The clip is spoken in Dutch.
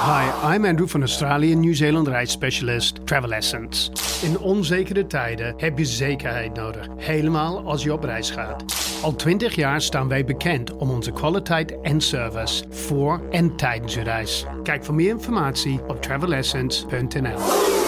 Hi, I'm Andrew van Australië Nieuw-Zeeland reisspecialist Travel Essence. In onzekere tijden heb je zekerheid nodig, helemaal als je op reis gaat. Al 20 jaar staan wij bekend om onze kwaliteit en service voor en tijdens je reis. Kijk voor meer informatie op travelessence.nl.